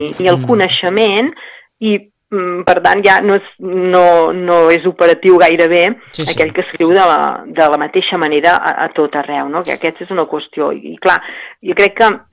ni el coneixement i per tant ja no és operatiu gairebé aquell que escriu de la mateixa manera a tot arreu, no? Que aquesta és una qüestió. I clar, jo crec que